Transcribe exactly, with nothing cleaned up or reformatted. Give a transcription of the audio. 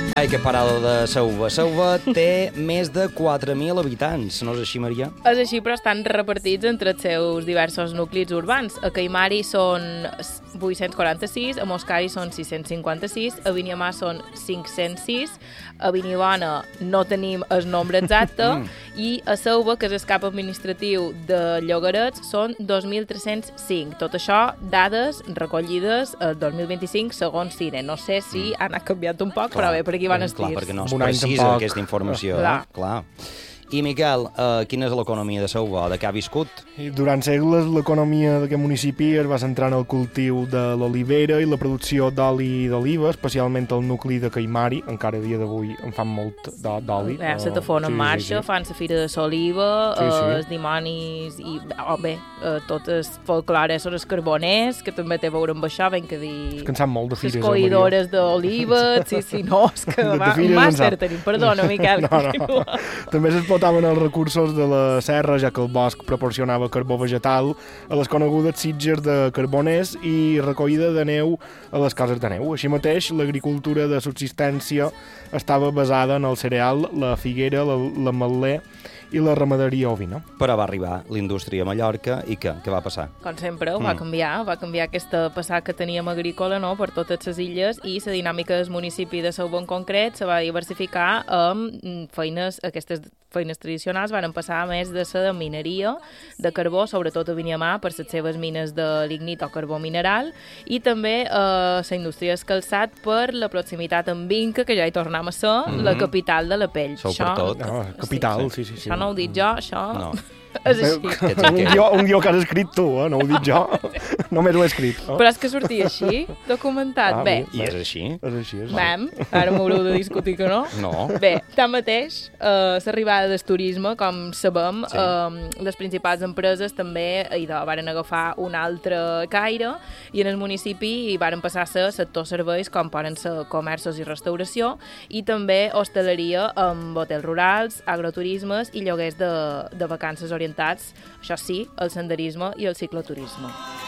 Ai, que parada de Sauva. Sauva té més de quatre mil habitants, no és així, Maria? És així, però estan repartits entre els seus diversos nuclis urbans. A Caimari són vuit-cents quaranta-sis, a Moscari són sis-cents cinquanta-sis, a Viniamà són cinc-cents sis, a Vinibona no tenim el nombre exacte, i a Sauva, que és el cap administratiu de Llogarets, són dos mil tres-cents cinc. Tot això, dades recollides el dos mil vint-i-cinc segons Cine. No sé si han canviat un poc, clar, però bé, per aquí van els clar, tirs. perquè no es precisa aquesta informació. Clar. Eh? Clar. I, Miquel, uh, quina és l'economia de Sauva? De què ha viscut? I durant segles, l'economia d'aquest municipi es va centrar en el cultiu de l'olivera i la producció d'oli d'oliva, especialment el nucli de Caimari. Encara a dia d'avui en fan molt d'oli. Eh, se te fon en sí, marxa, sí, sí. fan la fira de l'oliva, Sí, sí. eh, els dimonis i, oh, bé, eh, tot el folclore sobre els carboners, que també té a veure amb això, ben que dir... És que en sap molt de fires, les eh, Maria? coïdores d'oliva, sí, sí, no, és que De- de va, fires un en màster sap. tenim, perdona, Miquel. No, no. També s'explotaven els recursos de la serra, ja que el bosc proporcionava carbó vegetal a les conegudes sitges de carboners i recollida de neu a les cases de neu. Així mateix, l'agricultura de subsistència estava basada en el cereal, la figuera, la, la matler i la ramaderia ovina. Però va arribar l'indústria a Mallorca i què? Què va passar? Com sempre, ho va canviar, va canviar aquesta passada que teníem agrícola, no?, per totes les illes, i la dinàmica del municipi de Sauva en concret se va diversificar amb feines, aquestes feines tradicionals van passar a més de ser de mineria, de carbó, sobretot a Viniamà, per les seves mines de lignit o carbó mineral, i també eh, la indústria del calçat per la proximitat amb Vinca, que ja hi tornem a ser, mm -hmm. la capital de la pell. Sou per tot. No, capital, sí, sí. sí. Això no ho dic jo, això No. és així. Un guió, un guió que has escrit tu, eh? No ho dic jo. Només ho he escrit. Eh? Però és que sortia així, documentat. Ah, bé, I és així? És així, és així. Vam, ara m'haureu de discutir que no. No. Bé, tanmateix, eh, l'arribada del turisme, com sabem, Sí. eh, les principals empreses també idò, varen agafar un altre caire i en el municipi hi varen passar a ser sector serveis, com poden ser comerços i restauració, i també hostaleria amb hotels rurals, agroturismes i lloguers de, de vacances orientats, això sí, al senderisme i al cicloturisme.